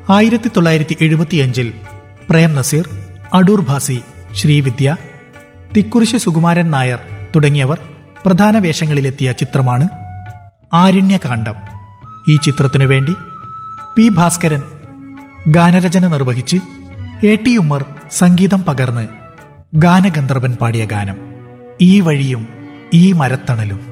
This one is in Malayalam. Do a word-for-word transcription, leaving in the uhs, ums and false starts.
ആയിരത്തി തൊള്ളായിരത്തി എഴുപത്തിയഞ്ചിൽ പ്രേം നസീർ, അടൂർ ഭാസി, ശ്രീവിദ്യ, തിക്കുറിശ്ശി സുകുമാരൻ നായർ തുടങ്ങിയവർ പ്രധാന വേഷങ്ങളിലെത്തിയ ചിത്രമാണ് ആരണ്യകാന്ഡം. ഈ ചിത്രത്തിനു വേണ്ടി പി ഭാസ്കരൻ ഗാനരചന നിർവഹിച്ച് എ ടി ഉമ്മർ സംഗീതം പകർന്ന് ഗാനഗന്ധർവൻ പാടിയ ഗാനം ഈ വഴിയും ഈ മരത്തണലും.